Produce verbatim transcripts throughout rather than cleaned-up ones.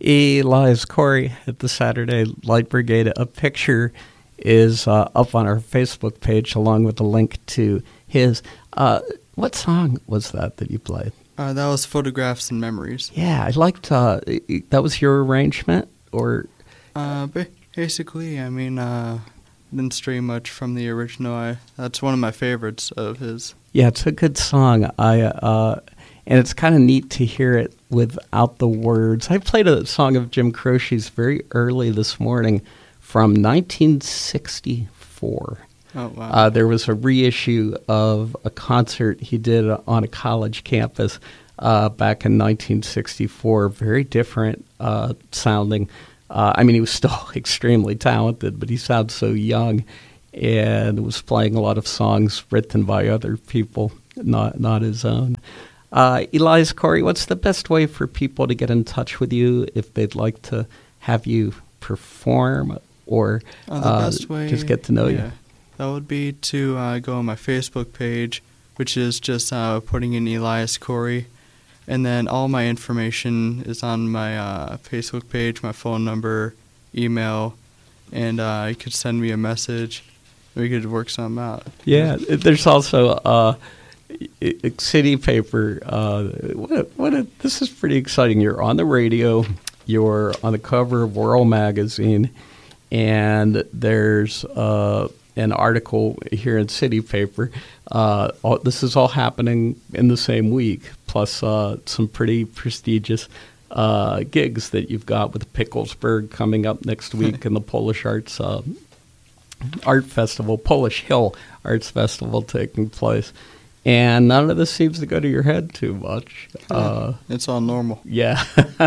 Elias Corey at the Saturday Light Brigade. A picture is uh, up on our Facebook page along with a link to his. Uh, what song was that that you played? Uh, that was Photographs and Memories. Yeah, I liked, uh, that was your arrangement, or? Uh, basically, I mean, uh, didn't stray much from the original. I, that's one of my favorites of his. Yeah, it's a good song. I, uh, and it's kind of neat to hear it without the words. I played a song of Jim Croce's very early this morning from nineteen sixty-four. Oh, wow. Uh, there was a reissue of a concert he did on a college campus uh, back in nineteen sixty-four. Very different uh, sounding. Uh, I mean, he was still extremely talented, but he sounds so young, and was playing a lot of songs written by other people, not not his own. Uh, Elias Corey, what's the best way for people to get in touch with you if they'd like to have you perform or uh, the uh, best way, just get to know yeah, you? That would be to uh, go on my Facebook page, which is just uh, putting in Elias Corey. And then all my information is on my uh, Facebook page, my phone number, email, and uh, you could send me a message. We could work something out. Yeah, there's also uh, a city paper. Uh, what a, what a, this is pretty exciting. You're on the radio. You're on the cover of World Magazine, and there's uh, an article here in City Paper. Uh, all, this is all happening in the same week, plus uh, some pretty prestigious uh, gigs that you've got with Picklesburg coming up next week and the Polish Arts uh, Art Festival, Polish Hill Arts Festival taking place. And none of this seems to go to your head too much. Uh, it's all normal. Yeah.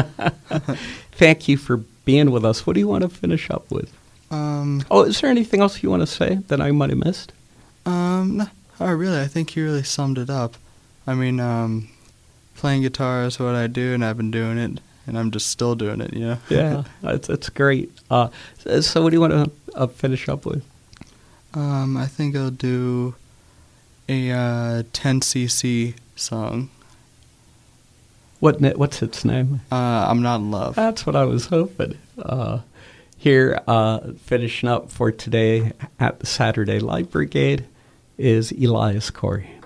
Thank you for being with us. What do you want to finish up with? Um, oh, is there anything else you want to say that I might have missed? Um, no, oh, really, I think you really summed it up. I mean, um, playing guitar is what I do, and I've been doing it, and I'm just still doing it, you know? Yeah, it's, it's great. Uh, so what do you want to uh, finish up with? Um, I think I'll do a uh, ten C C song. What What's its name? Uh, I'm Not in Love. That's what I was hoping. Uh, here, uh, finishing up for today at the Saturday Light Brigade is Elias Corey.